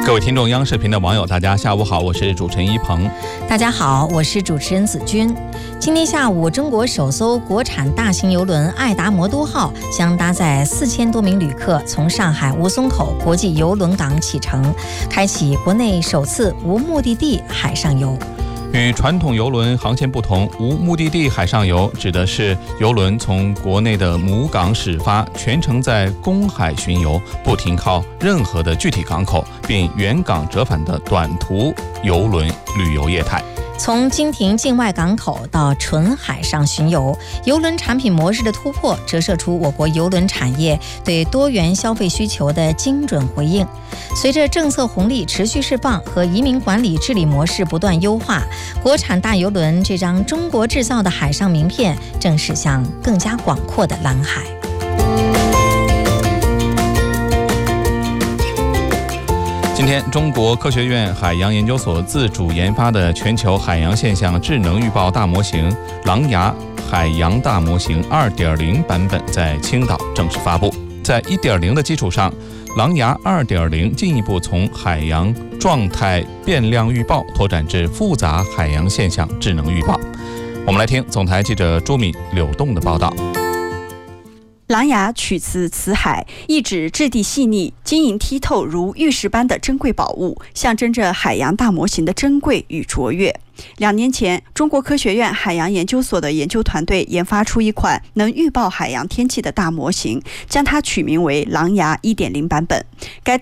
各位听众，央视频的网友，大家下午好，我是主持人一鹏。 大家好，我是主持人子君。今天下午，中国首艘国产大型邮轮爱达魔都号将搭载4000多名旅客从上海吴淞口国际邮轮港启程，开启国内首次无目的地海上游。 与传统邮轮航线不同，无目的地海上游指的是邮轮从国内的母港始发，全程在公海巡游，不停靠任何的具体港口，并原港折返的短途邮轮旅游业态。 从经停境外港口到纯海上巡游，邮轮产品模式的突破，折射出我国邮轮产业对多元消费需求的精准回应。随着政策红利持续释放和移民管理治理模式不断优化，国产大邮轮这张中国制造的海上名片正驶向更加广阔的蓝海。 今天，中国科学院海洋研究所自主研发的全球海洋现象智能预报大模型狼牙海洋大模型 2.0 版本在青岛正式发布。在 1.0 的基础上，狼牙 2.0 进一步从海洋状态变量预报拓展至复杂海洋现象智能预报。我们来听总台记者朱敏、柳栋的报道。 狼牙取自辞海，意指质地细腻、晶莹剔透如玉石般的珍贵宝物，象征着海洋大模型的珍贵与卓越。2年前，中国科学院海洋研究所的研究团队研发出一款能预报海洋天气的大模型，将它取名为狼牙 1.0 版本。该